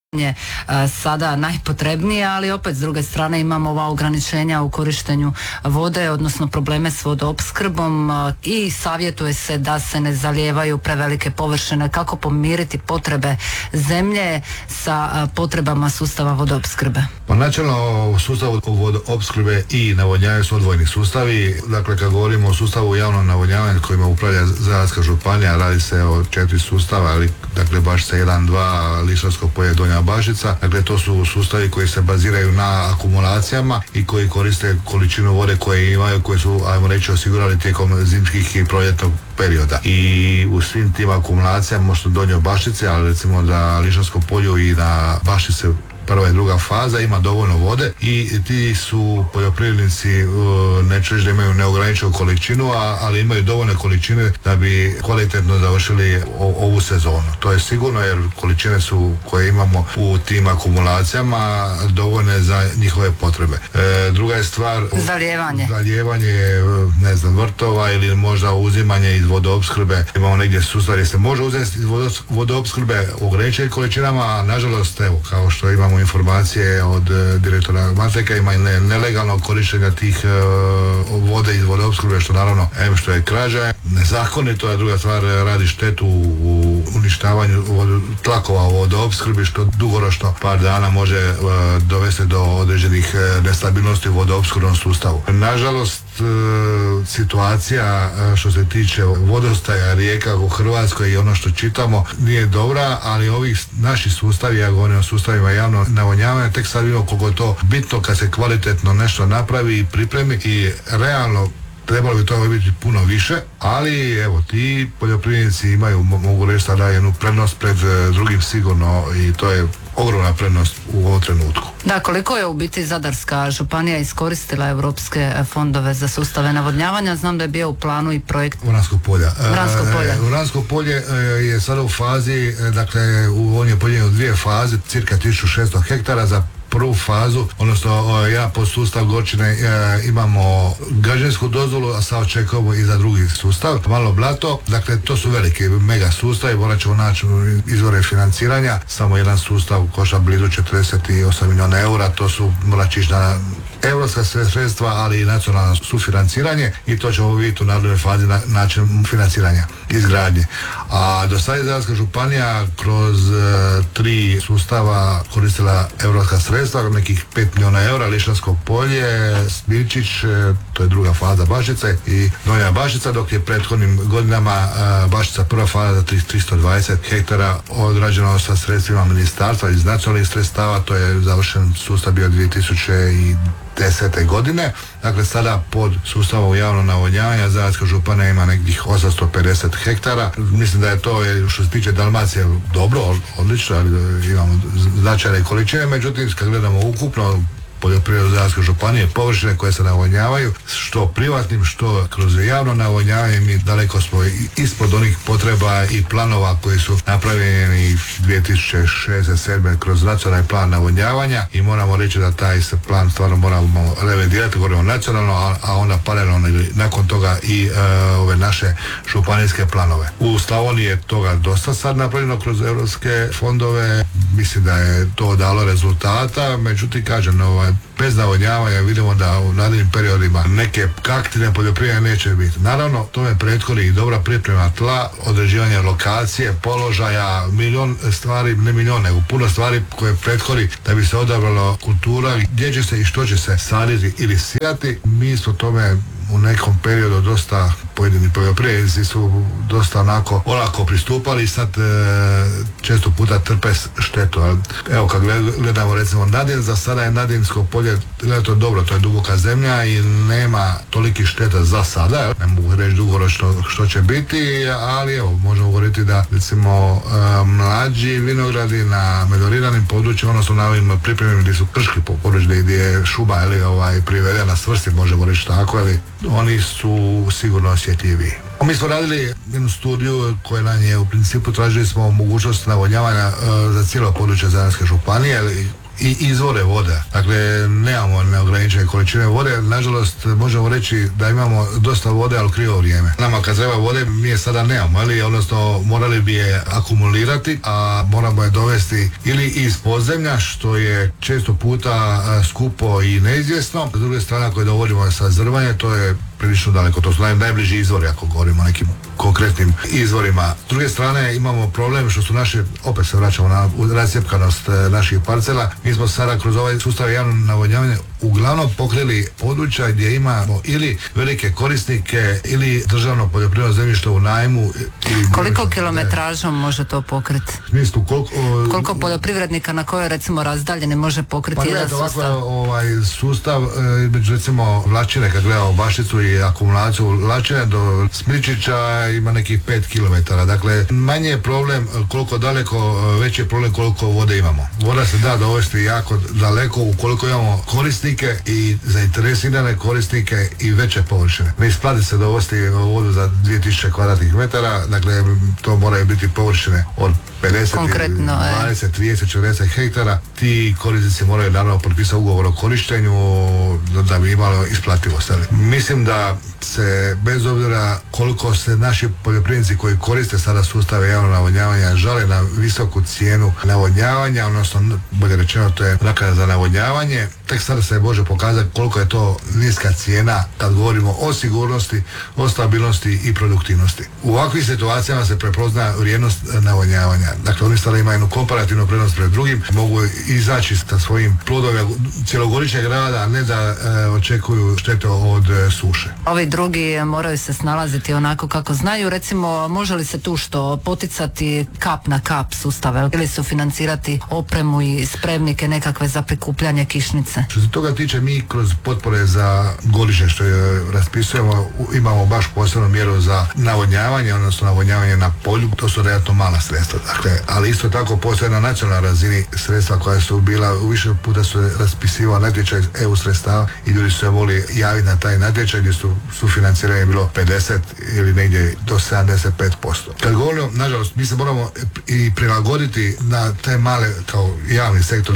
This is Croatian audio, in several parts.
je sada najpotrebnije, ali opet s druge strane imamo ova ograničenja u korištenju vode, odnosno probleme s vodoopskrbom i savjetuje se da se ne zalijevaju prevelike površine. Kako pomiriti potrebe zemlje sa potrebama sustava vodoopskrbe? Pa načelno u sustavu vodoopskrbe i navodnjavanja su odvojeni sustavi. Dakle, kad govorimo o sustavu javnog navodnjavanja kojima upravlja Zadarska županija, radi se o 4 sustava, ali dakle Bašća 1, 2, Lišarsko polje, Donja Bašća. Dakle, to su sustavi koji se baziraju na akumulacijama i koji koriste količinu vode koje imaju, koje su, ajmo reći, osigurali tijekom zimskih i proljetnog perioda. I u svim tim akumulacijama, možda Donjoj Bašćici, ali recimo da Lišarskom polju i na Bašćici prva i druga faza ima dovoljno vode i ti su poljoprivrednici, neću reći da imaju neograničenu količinu, ali imaju dovoljne količine da bi kvalitetno završili ovu sezonu. To je sigurno, jer količine su koje imamo u tim akumulacijama dovoljne za njihove potrebe. Druga je stvar zalijevanje ne znam, vrtova ili možda uzimanje iz vodoopskrbe. Imamo negdje sustav gdje se može uzeti iz vodoopskrbe u ograničenim količinama, a nažalost, evo, kao što imamo informacije od direktora Mateka, ima nelegalno korištenja tih vode iz vodoopskrbe, što naravno što je krađa nezakonito, a druga stvar radi štetu u uništavanju tlakova u vodoopskrbi, što dugoročno par dana može dovesti do određenih nestabilnosti u vodoopskrbnom sustavu. Nažalost, situacija što se tiče vodostaja rijeka u Hrvatskoj i ono što čitamo nije dobra, ali ovi naši sustavi, ja govorim o sustavima javno navodnjavanja, tek sad vidimo koliko je to bitno kad se kvalitetno nešto napravi i pripremi i realno trebalo bi to biti puno više, ali evo, ti poljoprivrednici imaju, mogu reći sada, jednu prednost pred drugim sigurno i to je ogromna prednost u ovom trenutku. Da, koliko je u biti Zadarska županija iskoristila europske fondove za sustave navodnjavanja? Znam da je bio u planu i projekt Vranskog polja. Vransko polje je sada u fazi, dakle, on je podijeljen u 2 faze, cirka 1600 hektara. Za prvu fazu, odnosno ja pod sustav Gorčine imamo građevinsku dozvolu, a sad očekujemo i za drugi sustav, Malo Blato. Dakle, to su veliki mega sustavi, morat ćemo naći izvore financiranja. Samo jedan sustav košta blizu 48 milijuna eura, to su morat ići na europska sredstva, ali i nacionalno sufinanciranje i to ćemo vidjeti u narednoj fazi način financiranja izgradnje. A do sada je Zadarska županija kroz 3 sustava koristila europska sredstva, nekih 5 milijuna eura, Lišarsko polje, Smirčić, to je druga faza Bašćice, i Donja Bašćica, dok je prethodnim godinama Bašćica prva faza 320 hektara odrađeno sa sredstvima ministarstva iz nacionalnih sredstava. To je završen sustav bio 2010. godine. Dakle, sada pod sustavom javnog navodnjavanja Zadarska županija ima nekih 850 hektara. Mislim da je to, što se tiče Dalmacije, dobro, odlično, ali imamo značajne količine. Međutim, kad gledamo ukupno poljoprivredu Zadarske županije, površine koje se navodnjavaju, što privatnim, što kroz javno navodnjavanje, mi daleko smo ispod onih potreba i planova koji su napravljeni 2006-2007 kroz nacionalni plan navodnjavanja, i moramo reći da taj se plan stvarno moramo revidirati, govorimo nacionalno, a onda paralelno nakon toga i ove naše županijske planove. U Slavoniji je toga dosta sad napravljeno kroz europske fondove, mislim da je to dalo rezultata, međutim, kažem, bez navodnjavanja vidimo da u narednim periodima neke aktivne poljoprivredne neće biti. Naravno, tome prethodi i dobra priprema tla, određivanje lokacije, položaja, milion stvari, ne milion, nego puno stvari koje prethodi da bi se odabralo kultura, gdje će se i što će se saditi ili sijati. Mi smo tome u nekom periodu dosta, pojedini poljoprivrednici su dosta onako olako pristupali i sad često puta trpe štetu. Evo, kad gledamo recimo Nadin, za sada je Nadinsko polje to dobro, to je duboka zemlja i nema toliki šteta za sada, ne mogu reći dugoročno što će biti, ali evo, možemo govoriti da recimo mlađi vinogradi na melioriranim područjima, odnosno na ovim pripremim gdje su krški područje, gdje je šuma privedena svrsti, možemo reći tako, ali oni su sigurno osjetljiviji. Mi smo radili jednu studiju koja nam je u principu, tražili smo mogućnost navodnjavanja za cijelo područje Zadarske županije i izvore voda. Dakle, nemamo neograničene količine vode. Nažalost, možemo reći da imamo dosta vode, ali u krivo vrijeme. Nama kad treba vode, mi je sada nemamo, ali odnosno morali bi je akumulirati, a moramo je dovesti ili iz podzemlja, što je često puta skupo i neizvjesno. S druge strane, ako je dovodimo sa zrvanje, to je prilično daleko, to su najbliži izvori ako govorimo o nekim konkretnim izvorima. S druge strane imamo problem što su naše, opet se vraćamo na rascjepkanost naših parcela. Mi smo sada kroz ovaj sustav javnog navodnjavanja uglavnom pokrili područja gdje imamo ili velike korisnike ili državno poljoprivredno zemljište u najmu. Koliko kilometražom može to pokriti? U smislu koliko poljoprivrednika na kojoj recimo razdaljene može pokriti jedan sustav? Sustav između recimo Vlačine, kad gledamo Bašticu i akumulaciju Vlačine do Smričića ima nekih 5 km. Dakle, manje je problem koliko daleko, veći je problem koliko vode imamo. Voda se da dovesti jako daleko ukoliko imamo korisnike i zainteresirane korisnike i veće površine. Ne isplati se dovesti vodu za 2000 kvadratnih metara, dakle to moraju biti površine od 50, konkretno, 20, 30, 40 hektara. Ti korisnici moraju naravno potpisati ugovor o korištenju da bi imalo isplativost. Mislim da se bez obzira koliko se naši poljoprivrednici koji koriste sada sustave javnog navodnjavanja žale na visoku cijenu navodnjavanja, odnosno bolje rečeno to je naknada za navodnjavanje, tek sada se može pokazati koliko je to niska cijena kad govorimo o sigurnosti, o stabilnosti i produktivnosti. U ovakvim situacijama se prepozna vrijednost navodnjavanja. Dakle, oni sada imaju jednu komparativnu prednost pred drugim, mogu izaći sa svojim plodovima cjelogodišnjeg rada, a ne da očekuju štete od suše. Ovi drugi moraju se snalaziti onako kako znaju. Recimo, može li se tu što poticati kap na kap sustave ili su financirati opremu i spremnike nekakve za prikupljanje kišnice? Što se toga tiče, mi kroz potpore za godišnje što je raspisujemo imamo baš posebnu mjeru za navodnjavanje, odnosno navodnjavanje na polju. To su relativno mala sredstva. Dakle, ali isto tako postoje na nacionalnoj razini sredstva koja su bila, više puta su raspisivali natječaj EU sredstava i ljudi su se mogli javiti na taj natječaj gdje su sufinanciranje bilo 50 ili negdje do 75%. Kad govorimo, nažalost, mi se moramo i prilagoditi na te male kao javni sektor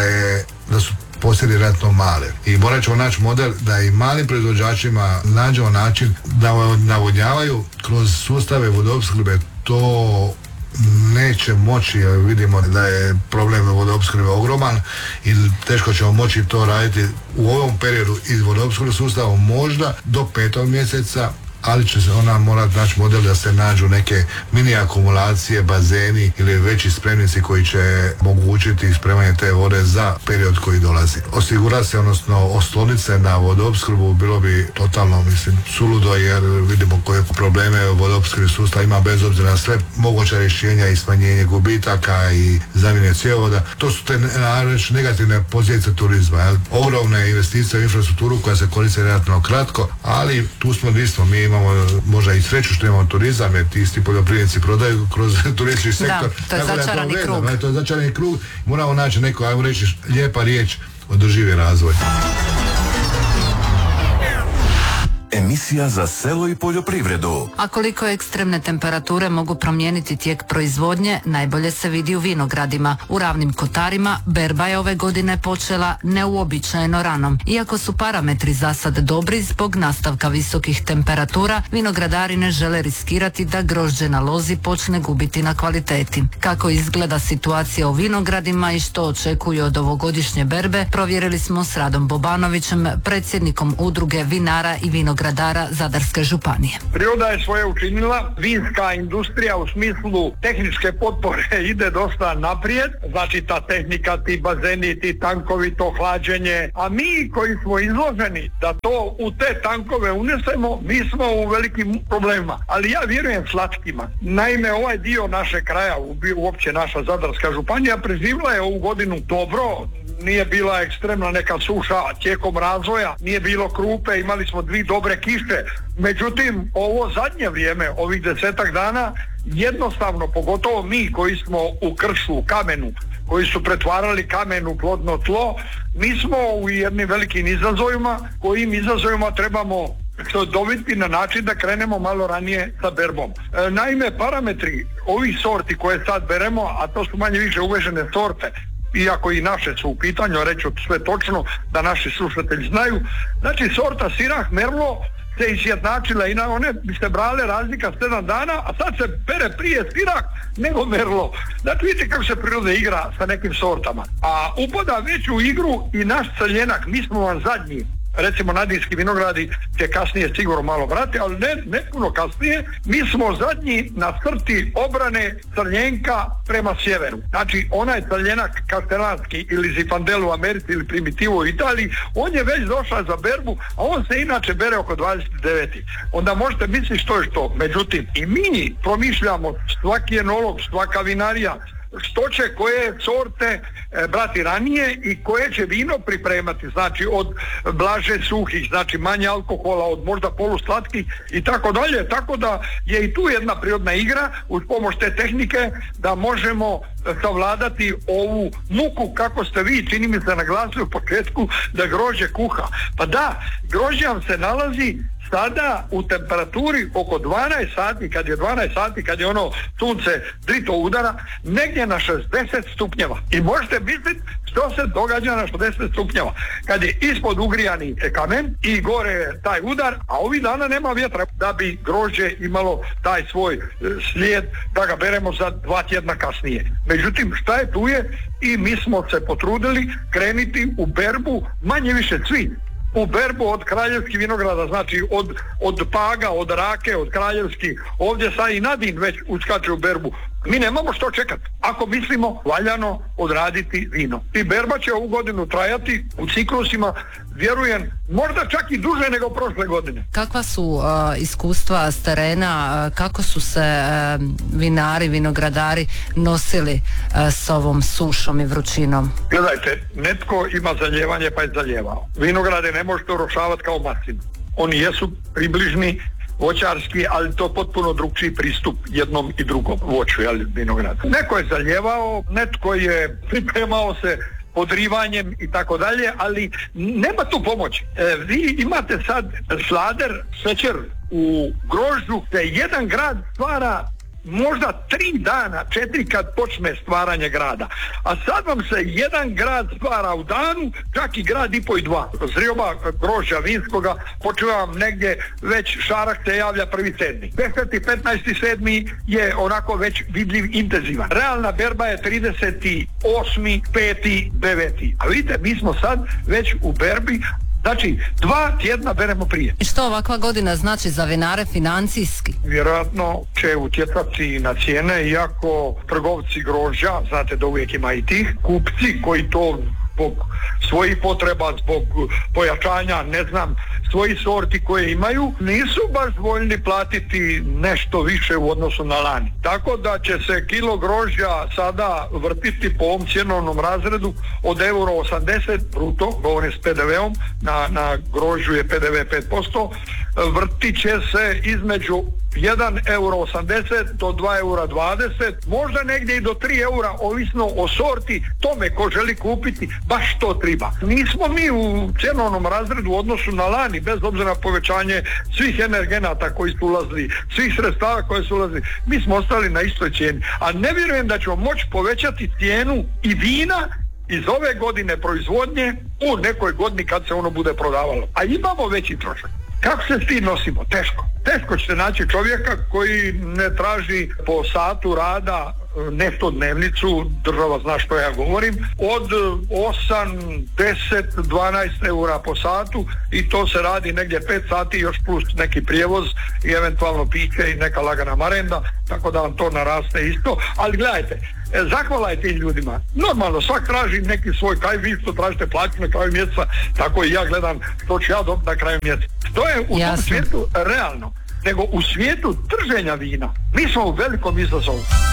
da su posjedi relativno male. I morat ćemo naći model da i malim proizvođačima nađemo način da navodnjavaju kroz sustave vodoopskrbe. To neće moći, vidimo da je problem vodoopskrbe ogroman i teško ćemo moći to raditi u ovom periodu iz vodoopskrbnog sustava možda do 5. mjeseca, ali će se ona morati naći model da se nađu neke mini akumulacije, bazeni ili veći spremnici koji će omogućiti spremanje te vode za period koji dolazi. Osigura se, odnosno osloniti se na vodoopskrbu bilo bi totalno, suludo, jer vidimo koje probleme vodoopskrbni sustav ima bez obzira na sve moguće rješenja i smanjenje gubitaka i zamjene cjevovoda. To su te negativne posljedice turizma. Ogromne investicije u infrastrukturu koja se koriste relativno kratko, ali tu smo mi imamo možda i sreću što imamo turizam, jer ti isti poljoprivrednici prodaju kroz turistički sektor. Da, to je začarani krug. To je začarani krug. Moramo naći neko, ajmo reći, lijepa riječ, održivi razvoj. Emisija za selo i poljoprivredu. A koliko ekstremne temperature mogu promijeniti tijek proizvodnje, najbolje se vidi u vinogradima. U Ravnim Kotarima berba je ove godine počela neuobičajeno rano. Iako su parametri za sad dobri zbog nastavka visokih temperatura, vinogradari ne žele riskirati da grožđe na lozi počne gubiti na kvaliteti. Kako izgleda situacija u vinogradima i što očekuju od ovogodišnje berbe, provjerili smo s Radom Bobanovićem, predsjednikom udruge vinara i vinogradara Zadarske županije. Priroda je svoje učinila, vinska industrija u smislu tehničke potpore ide dosta naprijed, znači ta tehnika, ti bazeni, ti tankovi, to hlađenje, a mi koji smo izloženi da to u te tankove unesemo, mi smo u velikim problemima, ali ja vjerujem slatkima. Naime, ovaj dio naše kraja, uopće naša Zadarska županija, preživjela je ovu godinu dobro. Nije bila ekstremna neka suša tijekom razvoja, nije bilo krupe, imali smo 2 dobre kiše. Međutim, ovo zadnje vrijeme, ovih 10-ak dana, jednostavno, pogotovo mi koji smo u kršu, u kamenu, koji su pretvarali kamen u plodno tlo, mi smo u jednim velikim izazovima, kojim izazovima trebamo dobiti na način da krenemo malo ranije sa berbom. Naime, parametri ovih sorti koje sad beremo, a to su manje više uvežene sorte, iako i naše su u pitanju, reću sve točno da naši slušatelji znaju. Znači sorta Sirah Merlot se izjednačila i na one bi se brale razlika 7 dana, a sad se bere prije Sirah nego Merlot. Znači vidite kako se priroda igra sa nekim sortama. A upada već u igru i naš crljenak, mi smo vam zadnji. Recimo nadinski vinogradi će kasnije sigurno malo brati, ali ne puno kasnije. Mi smo zadnji na crti obrane crljenka prema sjeveru. Znači onaj crljenak kastelanski ili Zinfandel u Americi ili Primitivo u Italiji, on je već došao za berbu, a on se inače bere oko 29. Onda možete misliti što je što. Međutim, i mi promišljamo, svaki enolog, svaka vinarija, što će koje sorte brati ranije i koje će vino pripremati, znači od blaže suhih, znači manje alkohola, od možda poluslatkih i tako dalje, tako da je i tu jedna prirodna igra uz pomoć te tehnike da možemo savladati ovu muku kako ste vi, čini mi se, naglasili u početku da grožđe kuha. Pa da, grožđe vam se nalazi sada u temperaturi oko 12 sati, kad je 12 sati, kad je ono sunce drito udara, negdje na 60 stupnjeva. I možete misliti što se događa na 60 stupnjeva. Kad je ispod ugrijani kamen i gore taj udar, a ovih dana nema vjetra da bi grožđe imalo taj svoj slijed da ga beremo za 2 tjedna kasnije. Međutim, šta je tu je i mi smo se potrudili krenuti u berbu manje više svi. U berbu od kraljevskih vinograda, znači od Paga, od Rake, od kraljevskih, ovdje sad i Nadin već uskače u berbu. Mi nemamo što čekati. Ako mislimo valjano odraditi vino. I berba će ovu godinu trajati u ciklusima, vjerujem, možda čak i duže nego prošle godine. Kakva su iskustva s terena, kako su se vinari, vinogradari nosili s ovom sušom i vrućinom? Gledajte, netko ima zaljevanje pa je zaljevao. Vinograde ne možete urošavati kao maslinu. Oni jesu približni, voćarski, ali to potpuno drugčiji pristup jednom i drugom voću, jel, vinograda. Neko je zaljevao, netko je pripremao se podrivanjem i tako dalje, ali nema tu pomoći. Vi imate sad slader, šećer u grožđu, te jedan grad stvara možda 3 dana, 4 kad počne stvaranje grada. A sad vam se jedan grad stvara u danu, čak i grad i po i 2. Zrioba grožđa vinskoga počeva vam negdje već šarak se javlja 1.7. 10. 15.7. je onako već vidljiv, intenzivan. Realna berba je 38. 5. 9. A vidite, mi smo sad već u berbi. Znači, 2 tjedna beremo prije. I što ovakva godina znači za vinare financijski? Vjerojatno će utjecati na cijene, iako trgovci grožđa, znate da uvijek ima i tih, kupci koji to zbog svojih potreba, zbog pojačanja, ne znam, svojih sorti koje imaju, nisu baš voljni platiti nešto više u odnosu na lani. Tako da će se kilo grožđa sada vrtiti po ovom cjenovnom razredu od €80 bruto, govorim s PDV-om, na grožđu je PDV 5%, vrtit će se između €1,80 do €2,20, možda negdje i do €3, ovisno o sorti, tome ko želi kupiti baš to treba. Nismo mi u cjenovnom razredu u odnosu na lani, bez obzira na povećanje svih energenata koji su ulazili, svih sredstava koje su ulazili, mi smo ostali na istoj cijeni. A ne vjerujem da ćemo moći povećati cijenu i vina iz ove godine proizvodnje u nekoj godini kad se ono bude prodavalo. A imamo veći trošak. Kako se s tim nosimo? Teško. Teško ćete naći čovjeka koji ne traži po satu rada neto dnevnicu, država zna što ja govorim, od 8, 10, 12 eura po satu i to se radi negdje 5 sati još plus neki prijevoz i eventualno piće i neka lagana marenda, tako da vam to naraste isto. Ali gledajte, zahvala je tim ljudima. Normalno, svak traži neki svoj kraj, vi što tražite plaću na kraju mjeseca, tako i ja gledam što ću ja dobiti na kraju mjeseca. To je u tom svijetu realno, nego u svijetu trženja vina. Mi smo u velikom izazovu.